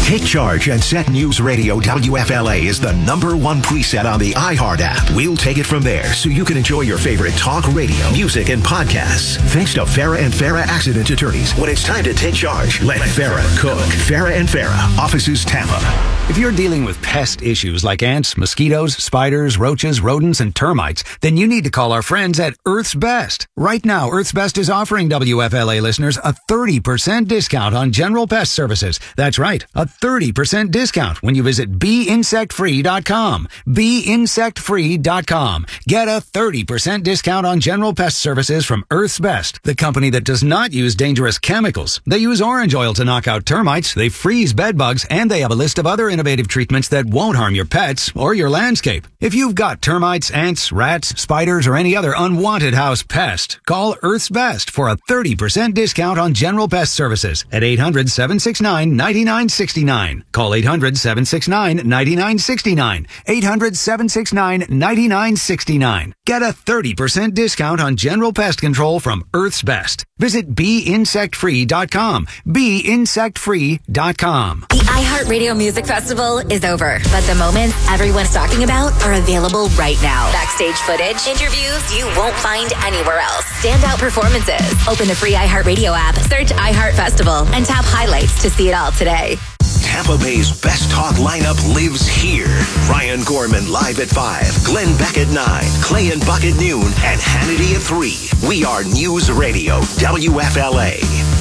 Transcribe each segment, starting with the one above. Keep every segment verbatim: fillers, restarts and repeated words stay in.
Take charge and set News Radio W F L A as the number one preset on the iHeart app. We'll take it from there so you can enjoy your favorite talk radio, music, and podcasts. Thanks to Farah and Farah Accident Attorneys. When it's time to take charge, let Farah cook. Farah and Farah, offices Tampa. If you're dealing with pest issues like ants, mosquitoes, spiders, roaches, rodents, and termites, then you need to call our friends at Earth's Best. Right now, Earth's Best is offering W F L A listeners a thirty percent discount on general pest services. That's right, a thirty percent discount when you visit bee insect free dot com. bee insect free dot com. Get a thirty percent discount on general pest services from Earth's Best, the company that does not use dangerous chemicals. They use orange oil to knock out termites, they freeze bed bugs, and they have a list of other innovative treatments that won't harm your pets or your landscape. If you've got termites, ants, rats, spiders, or any other unwanted house pest, call Earth's Best for a thirty percent discount on general pest services at eight hundred, seven six nine, nine nine six nine. Call eight hundred, seven six nine, nine nine six nine. eight hundred, seven six nine, nine nine six nine. Get a thirty percent discount on general pest control from Earth's Best. Visit bee insect free dot com. bee insect free dot com. The iHeartRadio Music Festival is over, but the moments everyone's talking about are available right now. Backstage footage, interviews you won't find anywhere else. Standout performances. Open the free iHeartRadio app, search iHeart Festival, and tap highlights to see it all today. Tampa Bay's best talk lineup lives here. Ryan Gorman live at five, Glenn Beck at nine, Clay and Buck at noon, and Hannity at three. We are News Radio W F L A.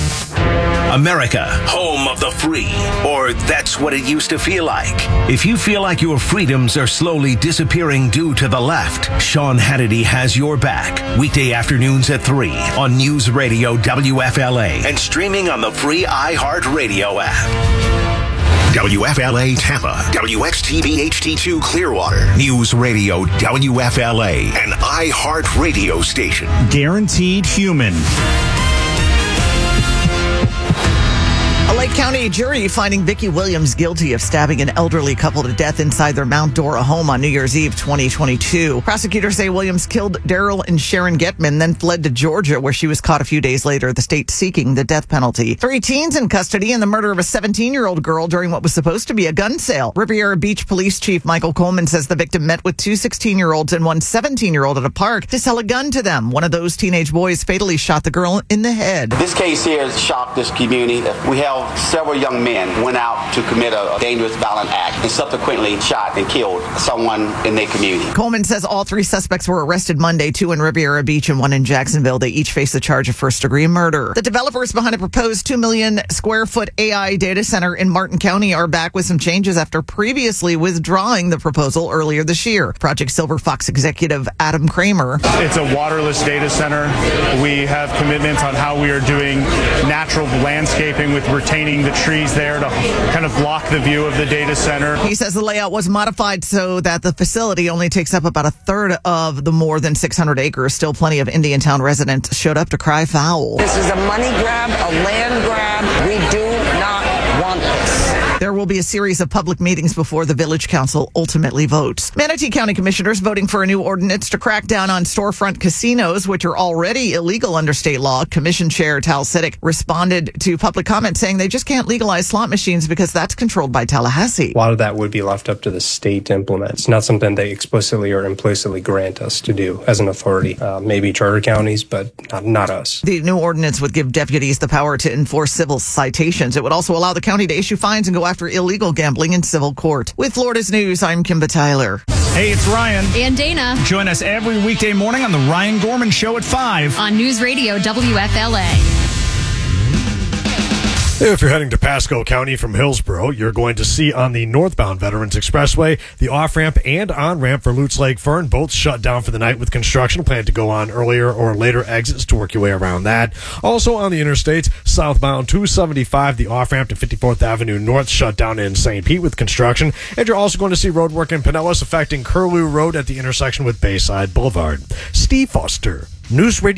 America, home of the free. Or that's what it used to feel like. If you feel like your freedoms are slowly disappearing due to the left, Sean Hannity has your back. Weekday afternoons at three on News Radio W F L A and streaming on the free iHeartRadio app. W F L A Tampa, W X T V H D two Clearwater, News Radio W F L A, an iHeart radio station. Guaranteed human. A Lake County jury finding Vicki Williams guilty of stabbing an elderly couple to death inside their Mount Dora home on New Year's Eve twenty twenty-two. Prosecutors say Williams killed Daryl and Sharon Getman, then fled to Georgia, where she was caught a few days later, the state seeking the death penalty. Three teens in custody in the murder of a seventeen-year-old girl during what was supposed to be a gun sale. Riviera Beach Police Chief Michael Coleman says the victim met with two sixteen-year-olds and one seventeen-year-old at a park to sell a gun to them. One of those teenage boys fatally shot the girl in the head. This case here has shocked this community. We have several young men went out to commit a dangerous, violent act and subsequently shot and killed someone in their community. Coleman says all three suspects were arrested Monday, two in Riviera Beach and one in Jacksonville. They each face the charge of first-degree murder. The developers behind a proposed two million square foot A I data center in Martin County are back with some changes after previously withdrawing the proposal earlier this year. Project Silver Fox executive Adam Kramer. It's a waterless data center. We have commitments on how we are doing natural landscaping with retaining the trees there to kind of block the view of the data center. He says the layout was modified so that the facility only takes up about a third of the more than six hundred acres. Still plenty of Indiantown residents showed up to cry foul. This is a money grab, a land grab. We do not want this. There will be a series of public meetings before the village council ultimately votes. Manatee County commissioners voting for a new ordinance to crack down on storefront casinos, which are already illegal under state law. Commission Chair Tal Siddick responded to public comment saying they just can't legalize slot machines because that's controlled by Tallahassee. A lot of that would be left up to the state to implement. It's not something they explicitly or implicitly grant us to do as an authority. Uh, maybe charter counties, but not, not us. The new ordinance would give deputies the power to enforce civil citations. It would also allow the county to issue fines and go after illegal gambling in civil court. With Florida's News, I'm Kimba Tyler. Hey, it's Ryan. And Dana. Join us every weekday morning on the Ryan Gorman Show at five. On News Radio W F L A. If you're heading to Pasco County from Hillsborough, you're going to see on the northbound Veterans Expressway the off-ramp and on-ramp for Lutz Lake Fern, both shut down for the night with construction planned to go on earlier or later exits to work your way around that. Also on the interstates, southbound two seventy-five, the off-ramp to fifty-fourth Avenue North shut down in Saint Pete with construction. And you're also going to see road work in Pinellas affecting Curlew Road at the intersection with Bayside Boulevard. Steve Foster, News Radio.